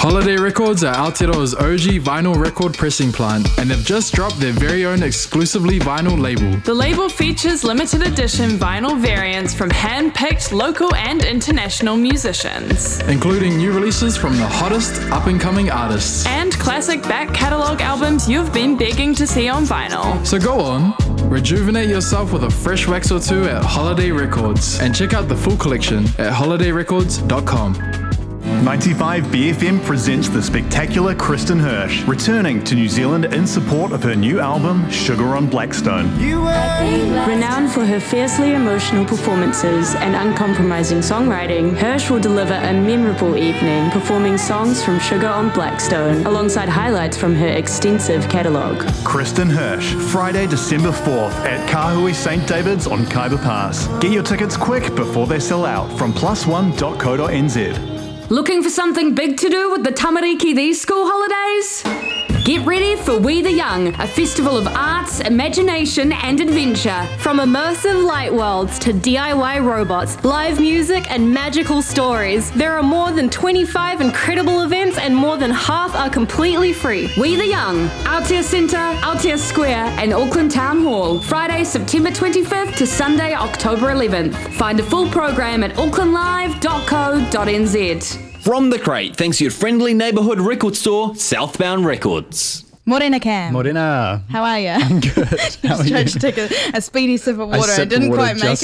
Holiday Records are Aotearoa's OG vinyl record pressing plant, and they've just dropped their very own exclusively vinyl label. The label features limited edition vinyl variants from hand-picked local and international musicians, including new releases from the hottest up-and-coming artists. And classic back catalogue albums you've been begging to see on vinyl. So go on, rejuvenate yourself with a fresh wax or two at Holiday Records, and check out the full collection at holidayrecords.com. 95 BFM presents the spectacular Kristen Hirsch, returning to New Zealand in support of her new album, Sugar on Blackstone. Renowned for her fiercely emotional performances and uncompromising songwriting, Hirsch will deliver a memorable evening performing songs from Sugar on Blackstone, alongside highlights from her extensive catalogue. Kristen Hirsch, Friday, December 4th at Kahui St. David's on Kaiba Pass. Get your tickets quick before they sell out from +1.co.nz. Looking for something big to do with the tamariki these school holidays? Get ready for We the Young, a festival of arts, imagination and adventure. From immersive light worlds to DIY robots, live music and magical stories, there are more than 25 incredible events and more than half are completely free. We the Young, Aotea Centre, Aotea Square and Auckland Town Hall, Friday, September 25th to Sunday, October 11th. Find a full program at aucklandlive.co.nz. From the crate, thanks to your friendly neighbourhood record store, Southbound Records. Morena Cam. Morena. How are you? I'm good. How are you? Tried to take a speedy sip of water. I didn't quite make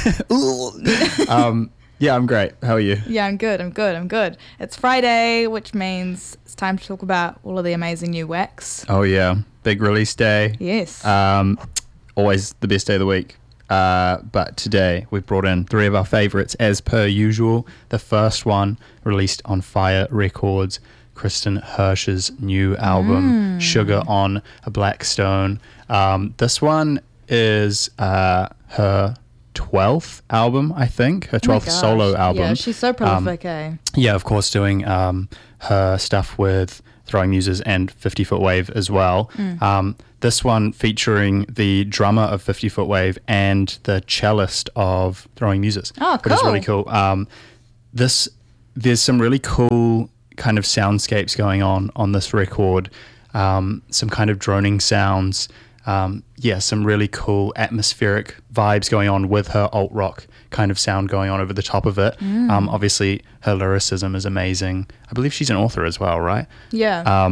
it. Yeah, I'm great. How are you? Yeah, I'm good. It's Friday, which means it's time to talk about all of the amazing new wax. Oh, yeah. Big release day. Yes. Always the best day of the week. But today we've brought in three of our favourites as per usual. The first one released on Fire Records, Kristen Hirsch's new album, Sugar on a Blackstone. This one is her 12th album, I think, her 12th solo album. Yeah, she's so prolific, Yeah, of course, doing her stuff with Throwing Muses and 50 Foot Wave as well. This one featuring the drummer of 50 Foot Wave and the cellist of Throwing Muses. Oh, cool. Which is really cool. There's some really cool kind of soundscapes going on this record. Some kind of droning sounds. Some really cool atmospheric vibes going on with her alt rock kind of sound going on over the top of it. Obviously, her lyricism is amazing. I believe she's an author as well, right? Yeah.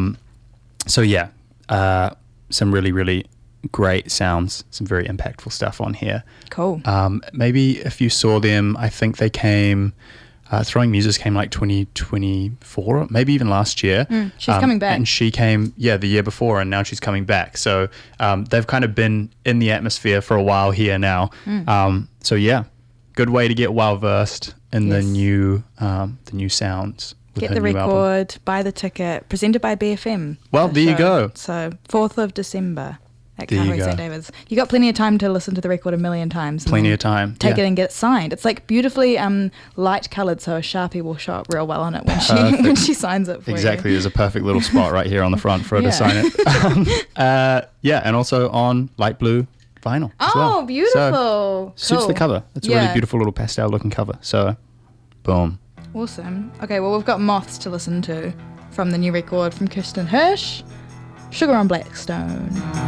Some really, really great sounds, some very impactful stuff on here. Cool. Maybe if you saw them, I think they came, Throwing Muses came like 2024, maybe even last year. She's coming back. And she came, the year before, and now she's coming back. So they've kind of been in the atmosphere for a while here now. Good way to get well versed in the new sounds. Get the record, buy the ticket, presented by BFM. Well, there you go. So 4th of December at There you Kahui go. St. David's. You got plenty of time to listen to the record a million times. Plenty of time. Take it and get it signed. It's like beautifully light coloured, so a Sharpie will show up real well on it when she signs it for Exactly. you. There's a perfect little spot right here on the front for her to sign it. And also on light blue vinyl as well. Oh, beautiful. Suits Cool. the cover. It's a really beautiful little pastel looking cover. So, boom. Awesome. Okay, well, we've got Moths to listen to from the new record from Kristen Hirsch, Sugar on Blackstone.